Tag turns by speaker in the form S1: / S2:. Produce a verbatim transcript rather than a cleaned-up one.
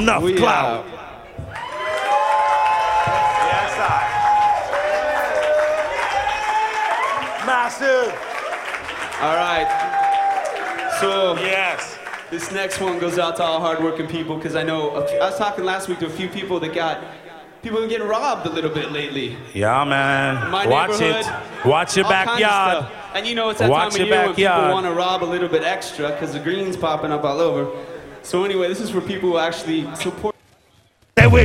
S1: enough
S2: We
S1: clout.
S2: out.
S3: Yes, I. Massive.
S2: All right. So
S3: Yes.
S2: this next one goes out to all hardworking people because I know a few, I was talking last week to a few people that got people been getting robbed a little bit lately.
S1: Yeah, man.
S2: My
S1: Watch
S2: neighborhood,
S1: it. Watch your
S2: all kinds of
S1: backyard.
S2: stuff. And you know it's that
S1: Watch
S2: time of
S1: your
S2: year when people
S1: backyard.
S2: want to rob a little bit extra because the green's popping up all over. So anyway, this is for people who actually support.
S1: They will